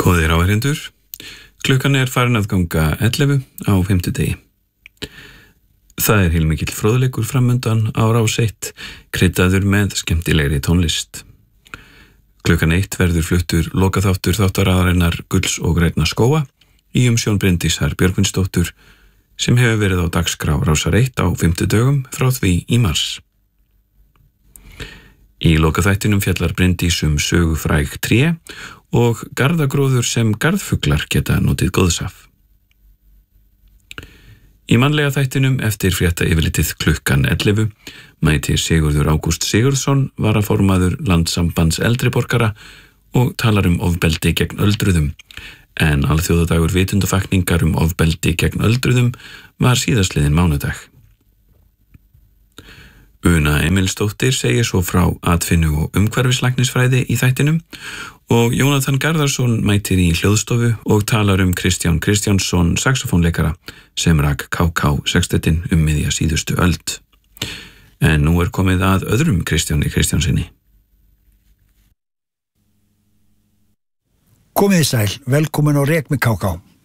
Góðir áheyrendur, klukkan farin að ganga 11 á fimmtudegi. Það heilmikill fróðleikur framundan á Rás 1, kryddaður með skemmtilegri tónlist. Klukkan 1 verður fluttur lokaþáttur þáttaraðarinnar Gulls og grænna skóga í umsjón Bryndísar Björgvinsdóttur sem hefur verið á dagskrá Rásar 1 á fimmtudögum frá því í mars. Í lokaþættinum fjallar Bryndís sögufræg tré og garðagróður sem garðfuglar geta notið góðs af. Í mannlega þættinum eftir frétta yfirlitið klukkan 11 mætir Sigurður Ágúst Sigurðsson varaformaður Landssambands eldri borgara og talar ofbeldi gegn öldruðum, en alþjóðadagur vitundafakningar ofbeldi gegn öldruðum var síðastliðinn mánudag. Una Emilsdóttir segir svo frá atvinnu og umhverfislæknisfræði í þættinum og Jónatan Garðarsson mætir í hljóðstofu og talar Kristján Kristjánsson saxofónleikara sem rak KK sextettin miðja síðustu öld. En nú komið að öðrum Kristjáni Kristjánsinni. Komið sæl, velkomin á Rek með KK.